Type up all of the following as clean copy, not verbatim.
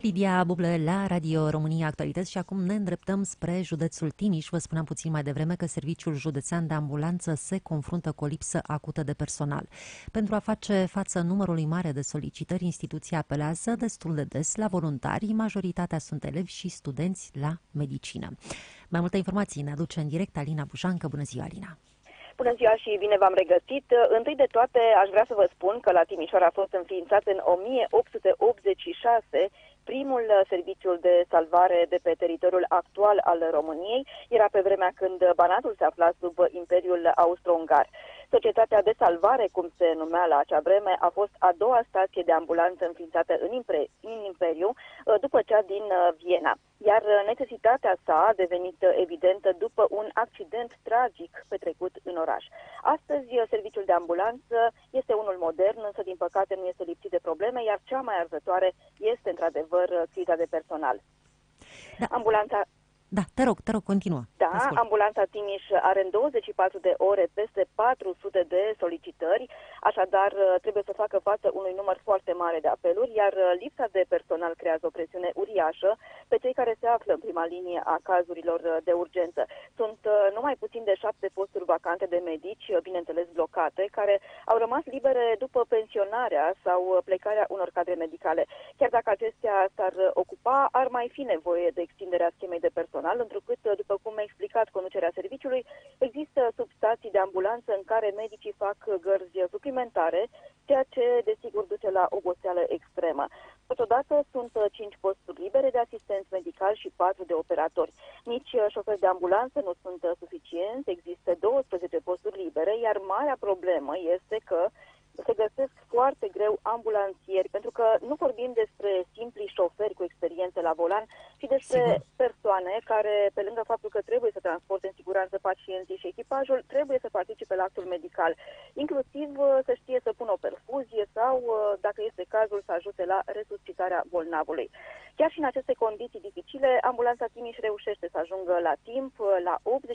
Lidia Bublă la Radio România Actualități și acum ne îndreptăm spre județul Timiș. Vă spuneam puțin mai devreme că Serviciul Județean de Ambulanță se confruntă cu o lipsă acută de personal. Pentru a face față numărului mare de solicitări, instituția apelează destul de des la voluntari, majoritatea sunt elevi și studenți la medicină. Mai multe informații ne aduce în direct Alina Bujancă. Bună ziua, Alina! Bună ziua și bine v-am regăsit! Întâi de toate aș vrea să vă spun că la Timișoara a fost înființat în 1886 primul serviciu de salvare de pe teritoriul actual al României. Era pe vremea când Banatul se afla sub Imperiul Austro-Ungar. Societatea de salvare, cum se numea la acea vreme, a fost a doua stație de ambulanță înființată în Imperiu, după cea din Viena. Iar necesitatea sa a devenit evidentă după un accident tragic petrecut în oraș. Astăzi, serviciul de ambulanță este unul modern, însă din păcate nu este lipsit de probleme, iar cea mai arzătoare este într-adevăr criza de personal. Da. Ambulanța... Da, te rog, continuă. Da, ambulanța Timiș are în 24 de ore peste 400 de solicitări, așadar trebuie să facă față unui număr foarte mare de apeluri, iar lipsa de personal creează o presiune uriașă pe cei care se află în prima linie a cazurilor de urgență. Sunt numai puțin de 7 posturi vacante de medici, bineînțeles blocate, care au rămas libere după pensionarea sau plecarea unor cadre medicale. Chiar dacă acestea s-ar ocupa, ar mai fi nevoie de extinderea schemei de personal, întrucât, după cum a explicat conducerea serviciului, există substații de ambulanță în care medicii fac gărzi suplimentare, ceea ce, desigur, duce la oboseală extremă. Totodată sunt 5 posturi libere de asistenți medicali și 4 de operatori. Nici șoferi de ambulanță nu sunt suficienți, există 12 posturi libere, iar marea problemă este că se găsesc foarte greu ambulanțieri, pentru că nu vorbim despre simpli șoferi cu experiență la volan, ci despre persoane care, pe lângă faptul că trebuie să transporte în siguranță pacienții și echipajul, trebuie să participe la actul medical, inclusiv să știe să pună o perfuzie sau, dacă este cazul, să ajute la resuscitarea bolnavului. Chiar și în aceste condiții dificile, ambulanța Timiș reușește să ajungă la timp, la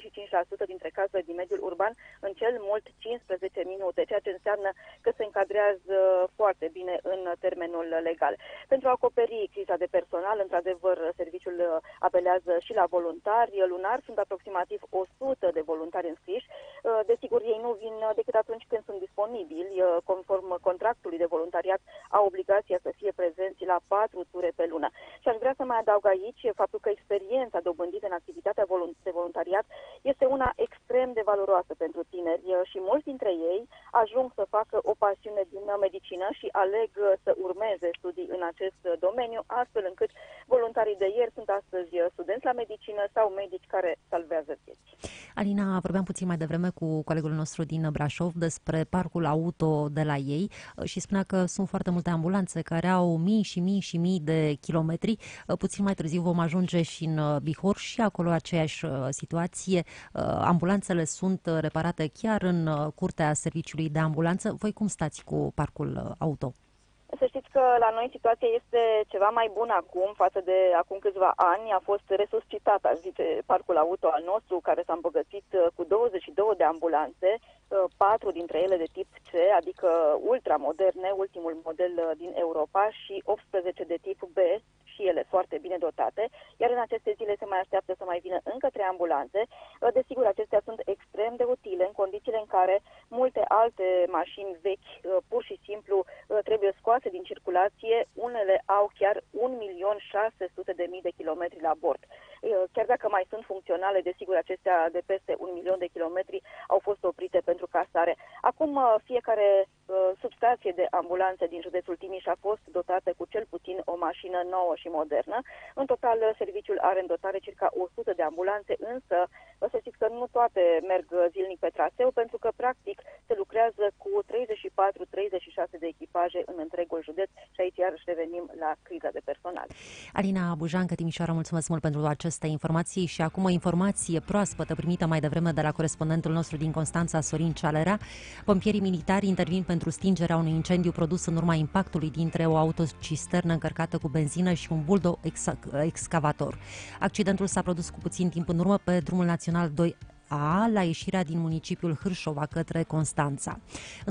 85% dintre cazurile din mediul urban, în cel mult 15 minute, ceea ce înseamnă că se încadrează foarte bine în termenul legal. Pentru a acoperi criza de personal, într-adevăr, serviciul apelează și la voluntari. Lunar sunt aproximativ 100 de voluntari înscriși. Desigur, ei nu vin decât atunci când sunt disponibili. Conform contractului de voluntariat, au obligația să fie prezenți la 4 ture pe lună. Și aș vrea să mai adaug aici faptul că experiența dobândită în activitatea de voluntariat este una extrem de valoroasă pentru tineri și mulți dintre ei ajung să facă o pasiune din medicină și aleg să urmeze studii în acest domeniu, astfel încât voluntarii de ieri sunt astăzi studenți la medicină sau medici care salvează vieți. Alina, vorbeam puțin mai devreme cu colegul nostru din Brașov despre parcul auto de la ei și spunea că sunt foarte multe ambulanțe care au mii și mii și mii de kilometri. Puțin mai târziu vom ajunge și în Bihor și acolo aceeași situație. Ambulanțele sunt reparate chiar în curtea serviciului de ambulanță. Voi cum stați cu parcul auto? Să știți că la noi situația este ceva mai bună acum față de acum câțiva ani. A fost resuscitat, aș zice, parcul auto al nostru, care s-a îmbogățit cu 22 de ambulanțe, 4 dintre ele de tip C, adică ultramoderne, ultimul model din Europa, și 18 de tip B, și ele foarte bine dotate, iar în aceste zile se mai așteaptă să mai vină încă 3 ambulanțe. Desigur, acestea sunt extrem de utile în condițiile în care multe alte mașini vechi pur și simplu trebuie scoase din circulație. Unele au chiar 1.600.000 de kilometri la bord. Chiar dacă mai sunt funcționale, desigur, acestea de peste 1 milion de kilometri au fost oprite pentru casare. Acum, fiecare substație de ambulanțe din județul Timiș a fost dotată cu cel puțin o mașină nouă și modernă. În total, serviciul are în dotare circa 100 de ambulanțe, însă să știți că nu toate merg zilnic pe traseu, pentru că, practic, se lucrează cu 34-36 de echipaje în întregul județ și aici iarăși revenim la criza de personal. Alina Bujancă, Timișoara, mulțumesc mult pentru aceste informații și acum o informație proaspătă primită mai devreme de la corespondentul nostru din Constanța, Sorin Cealera. Pompierii militari intervin pentru stingerea unui incendiu produs în urma impactului dintre o autocisternă încărcată cu benzină și un buldo excavator. Accidentul s-a produs cu puțin timp în urmă pe drumul național 2A, la ieșirea din municipiul Hârșova către Constanța.